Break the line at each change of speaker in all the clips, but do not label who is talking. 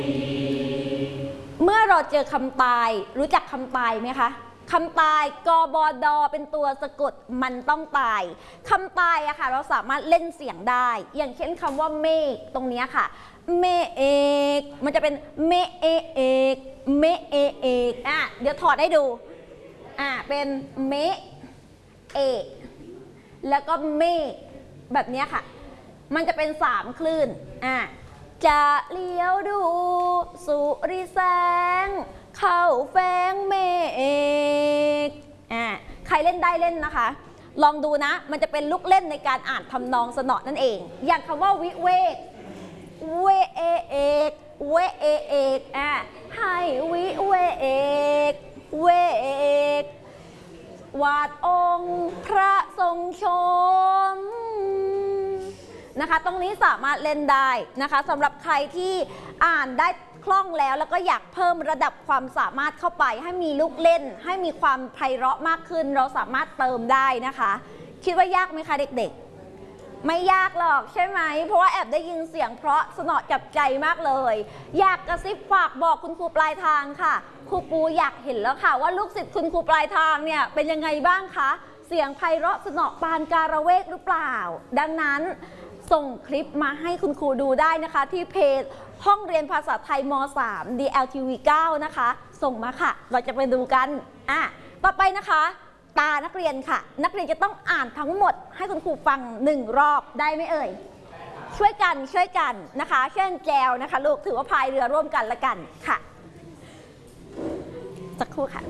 เมื่อเราเจอคำตายรู้จักคำตายไหมคะคำตายกบดเป็นตัวสะกดมันต้องตายคำตายอะค่ะเราสามารถเล่นเสียงได้อย่างเช่นคำว่าเมฆตรงนี้ค่ะเมเอกมันจะเป็นเมเอเอกเมเอเอกเดี๋ยวถอดให้ดูเป็นเมเอกแล้วก็เมฆแบบนี้ค่ะมันจะเป็น3คลื่นจะเลี้ยวดูสุริแสงเข้าแฝงเมฆใครเล่นได้เล่นนะคะลองดูนะมันจะเป็นลูกเล่นในการอ่านทำนองสนอนั่นเองอย่างคำว่าวิเวกเวเอเอกเวเอเอกให้วิเวเอกเวเอกวาดองค์พระทรงชมนะคะตรงนี้สามารถเล่นได้นะคะสำหรับใครที่อ่านได้คล่องแล้วก็อยากเพิ่มระดับความสามารถเข้าไปให้มีลูกเล่นให้มีความไพเราะมากขึ้นเราสามารถเติมได้นะคะคิดว่ายากไหมคะเด็กๆไม่ยากหรอกใช่ไหมเพราะว่าแอบได้ยินเสียงเพราะสนอจับใจมากเลยอยากกระซิบฝากบอกคุณครูปลายทางค่ะครูปูอยากเห็นแล้วค่ะว่าลูกศิษย์คุณครูปลายทางเนี่ยเป็นยังไงบ้างคะเสียงไพเราะสนอปานการเวกหรือเปล่าดังนั้นส่งคลิปมาให้คุณครูดูได้นะคะที่เพจห้องเรียนภาษาไทยม.3 DLTV 9 นะคะส่งมาค่ะเราจะไปดูกันต่อไปนะคะตานักเรียนค่ะนักเรียนจะต้องอ่านทั้งหมดให้คุณครูฟัง1 รอบได้ไหมเอ่ยช่วยกันนะคะเช่นแจวนะคะลูกถือว่าพายเรือร่วมกันละกันค่ะสักครู่ค่ะ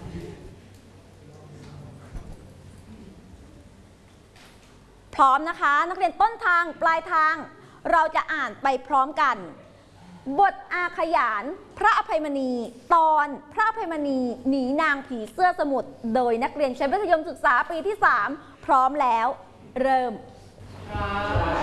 พร้อมนะคะนักเรียนต้นทางปลายทางเราจะอ่านไปพร้อมกันบทอาขยานพระอภัยมณีตอนพระอภัยมณีหนีนางผีเสื้อสมุทรโดยนักเรียนชั้นมัธยมศึกษาปีที่3พร้อมแล้วเริ่ม